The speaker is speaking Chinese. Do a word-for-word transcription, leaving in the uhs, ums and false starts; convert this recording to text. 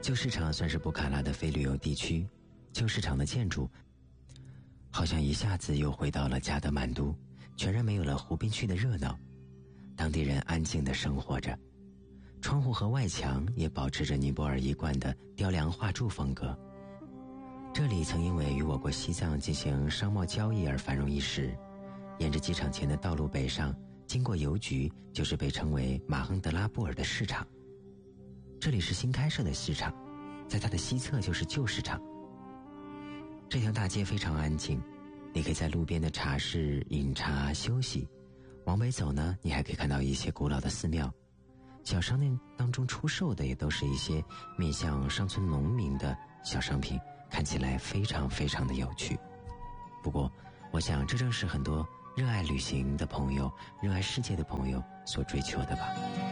旧市场算是布卡拉的非旅游地区，旧市场的建筑好像一下子又回到了加德满都，全然没有了湖滨区的热闹。当地人安静地生活着，窗户和外墙也保持着尼泊尔一贯的雕梁画柱风格。这里曾因为与我国西藏进行商贸交易而繁荣一时，沿着机场前的道路北上，经过邮局就是被称为马亨德拉布尔的市场。这里是新开设的市场，在它的西侧就是旧市场。这条大街非常安静，你可以在路边的茶室饮茶休息。往北走呢，你还可以看到一些古老的寺庙，小商店当中出售的也都是一些面向乡村农民的小商品，看起来非常非常的有趣。不过我想这正是很多热爱旅行的朋友，热爱世界的朋友所追求的吧。